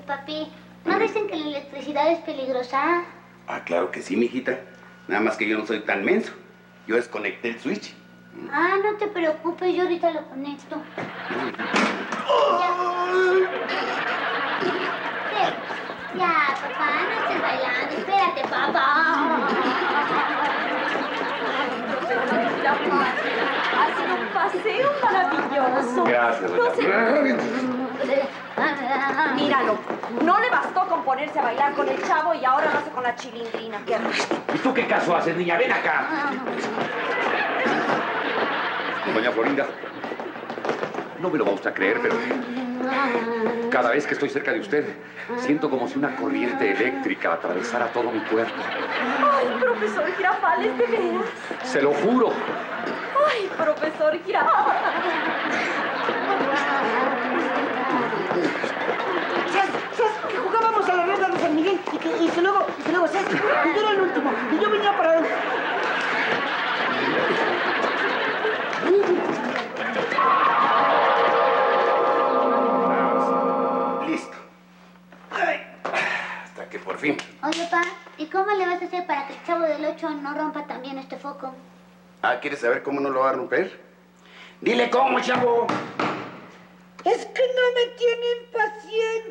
papi, ¿no dicen que la electricidad es peligrosa? Ah, claro que sí, mijita. Nada más que yo no soy tan menso. Yo desconecté el switch. Ah, no te preocupes, yo ahorita lo conecto. Ya, papá, no estés bailando. Espérate, papá. Ha sido un paseo maravilloso. Gracias, doña. Míralo, no le bastó con ponerse a bailar con el chavo y ahora lo hace con la chilindrina. ¡Qué rico! ¿Y tú qué caso haces, niña? ¡Ven acá! Doña Florinda, no me lo va usted a creer, pero cada vez que estoy cerca de usted, siento como si una corriente eléctrica atravesara todo mi cuerpo. ¡Ay, profesor Girafales, de veras! ¡Se lo juro! ¡Ay, profesor Girafales! ¿Sabes que jugábamos a la rueda de San Miguel y que luego, ¿sabes? Y yo era el último y yo venía para él. Listo. Ay, hasta que por fin. Oye, pa, ¿y cómo le vas a hacer para que el chavo del 8 no rompa también este foco? Ah, ¿quieres saber cómo no lo va a romper? Dile cómo, chavo. Es que no me tienen paciencia.